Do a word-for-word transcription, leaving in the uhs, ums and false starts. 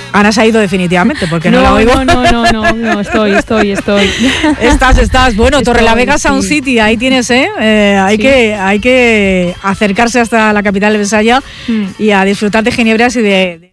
Ana se ha ido definitivamente porque no, no la oigo. No, no, no, no, no, estoy, estoy, estoy. Estás, estás. Bueno, estoy, Torrelavega Sound sí. City, ahí tienes, ¿eh? eh hay, sí. que, hay que acercarse hasta la capital de Besaya mm. y a disfrutar de ginebras y de... de